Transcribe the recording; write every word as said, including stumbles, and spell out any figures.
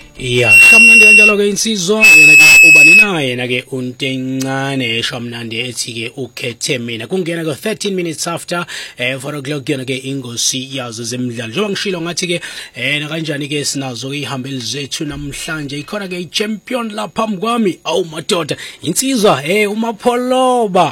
Yeah, shamnandi kanjalo ke insizwa yena ke ubani naye yena ke untencane shamnandi ethi ke ukhethe mina kungena ke thirteen minutes after eh four o'clock yena ke ingosi yazo zemidlalo njengoba ngishilo ngathi ke eh kanjani ke sinazo ihambeli zethu namhlanje ikhona ke champion lapha phambi kwami awu madoda insizwa eh uMapholoba.